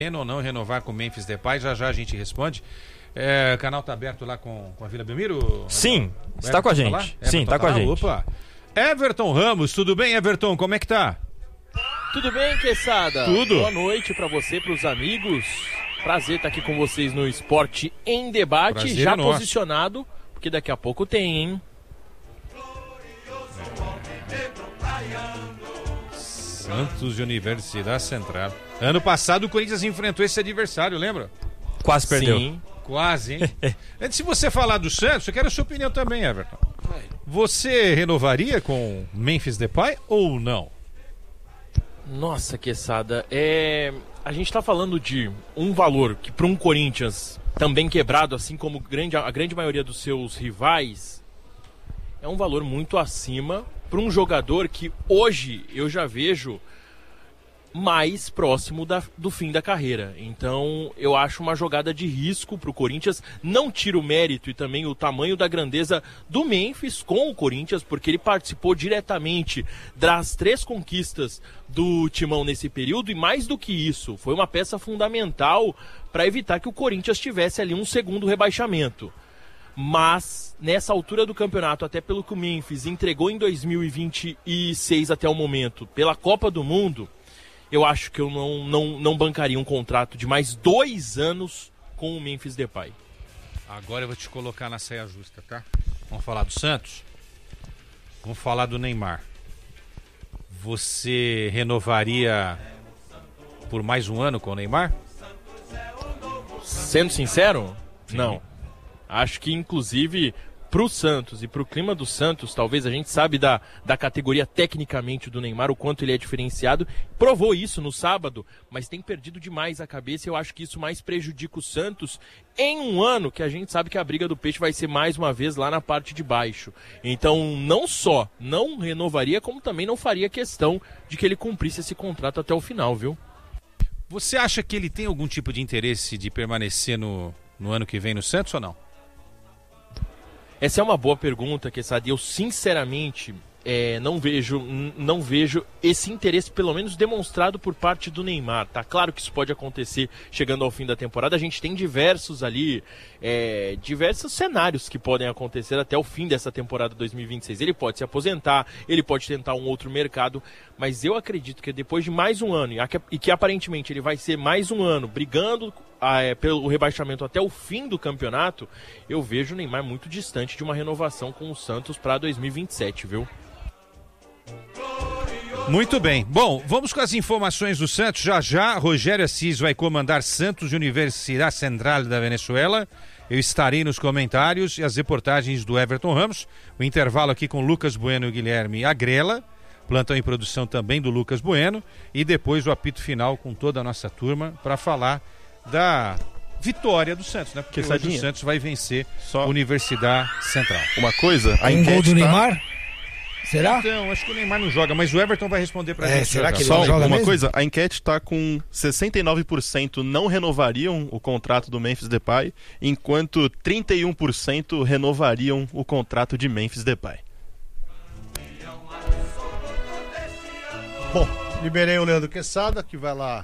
ou não renovar com o Memphis Depay, já a gente responde. O canal tá aberto lá com a Vila Belmiro? Sim, está com a gente. Sim, está com a gente. Opa. Everton Ramos, tudo bem, Everton? Como é que tá? Tudo bem, Queçada? Tudo. Boa noite pra você, pros amigos. Prazer estar aqui com vocês no Esporte em Debate. Prazer já é nosso. Posicionado, porque daqui a pouco tem, hein? Santos e Universidade Central. Ano passado o Corinthians enfrentou esse adversário, lembra? Quase perdeu. Sim. Quase, hein? Antes de você falar do Santos, eu quero a sua opinião também, Everton. Você renovaria com Memphis Depay ou não? Nossa, Queçada, a gente tá falando de um valor que para um Corinthians também quebrado, assim como a grande maioria dos seus rivais, é um valor muito acima para um jogador que hoje eu já vejo mais próximo do fim da carreira. Então eu acho uma jogada de risco para o Corinthians. Não tira o mérito e também o tamanho da grandeza do Memphis com o Corinthians, porque ele participou diretamente das 3 conquistas do Timão nesse período, e mais do que isso, foi uma peça fundamental para evitar que o Corinthians tivesse ali um segundo rebaixamento. Mas nessa altura do campeonato, até pelo que o Memphis entregou em 2026 até o momento, pela Copa do Mundo, eu acho que eu não bancaria um contrato de mais 2 anos com o Memphis Depay. Agora eu vou te colocar na saia justa, tá? Vamos falar do Santos? Vamos falar do Neymar. Você renovaria por mais um ano com o Neymar? Sendo sincero, Sim. Não. Acho que inclusive pro Santos e pro clima do Santos, talvez a gente sabe da categoria tecnicamente do Neymar, o quanto ele é diferenciado, provou isso no sábado, mas tem perdido demais a cabeça. Eu acho que isso mais prejudica o Santos em um ano que a gente sabe que a briga do peixe vai ser mais uma vez lá na parte de baixo. Então não só não renovaria, como também não faria questão de que ele cumprisse esse contrato até o final, viu? Você acha que ele tem algum tipo de interesse de permanecer no ano que vem no Santos ou não? Essa é uma boa pergunta, Queçada, e eu sinceramente não vejo esse interesse, pelo menos demonstrado por parte do Neymar. Tá claro que isso pode acontecer chegando ao fim da temporada. A gente tem diversos cenários que podem acontecer até o fim dessa temporada 2026. Ele pode se aposentar, ele pode tentar um outro mercado, mas eu acredito que depois de mais um ano, e que aparentemente ele vai ser mais um ano brigando pelo rebaixamento até o fim do campeonato, eu vejo o Neymar muito distante de uma renovação com o Santos para 2027, viu? Muito bem. Bom, vamos com as informações do Santos. Já, Rogério Assis vai comandar Santos e Universidade Central da Venezuela. Eu estarei nos comentários e as reportagens do Everton Ramos. O intervalo aqui com Lucas Bueno e Guilherme Agrela. Plantão em produção também do Lucas Bueno. E depois o apito final com toda a nossa turma para falar da vitória do Santos, né? Porque hoje o Santos vai vencer a Universidade Central. Uma coisa, a enquete gol do Neymar? Será? Então, acho que o Neymar não joga, mas o Everton vai responder pra gente. Será que ele Só não joga uma mesmo? coisa, a enquete está com 69% não renovariam o contrato do Memphis Depay, enquanto 31% renovariam o contrato de Memphis Depay. Bom, liberei o Leandro Queçada, que vai lá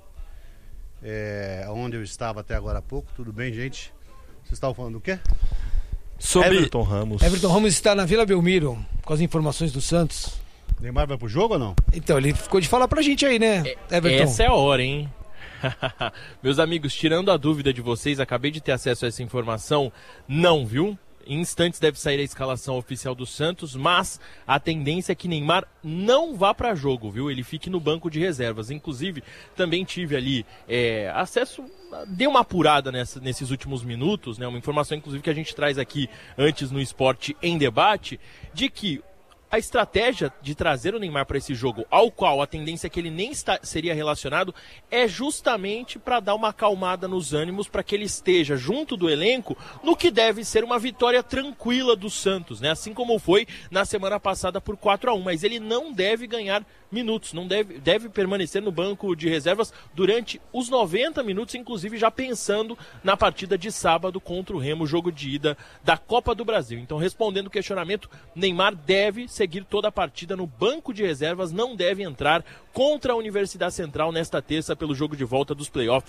onde eu estava até agora há pouco. Tudo bem, gente? Vocês estavam falando do quê? Sobre Everton Ramos. Everton Ramos está na Vila Belmiro com as informações do Santos. Neymar vai pro jogo ou não? Então, ele ficou de falar pra gente aí, né, Everton? Essa é a hora, hein? Meus amigos, tirando a dúvida de vocês, acabei de ter acesso a essa informação. Não, viu? Em instantes deve sair a escalação oficial do Santos, mas a tendência é que Neymar não vá para jogo, viu? Ele fique no banco de reservas. Inclusive, também tive ali acesso, dei uma apurada nesses últimos minutos, né? Uma informação, inclusive, que a gente traz aqui antes no Esporte em Debate, de que a estratégia de trazer o Neymar para esse jogo, ao qual a tendência é que ele nem seria relacionado, é justamente para dar uma acalmada nos ânimos, para que ele esteja junto do elenco no que deve ser uma vitória tranquila do Santos, né? Assim como foi na semana passada por 4-1, mas ele não deve ganhar minutos, não deve permanecer no banco de reservas durante os 90 minutos, inclusive já pensando na partida de sábado contra o Remo, jogo de ida da Copa do Brasil. Então, respondendo o questionamento, Neymar deve seguir toda a partida no banco de reservas, não deve entrar contra a Universidade Central nesta terça pelo jogo de volta dos playoffs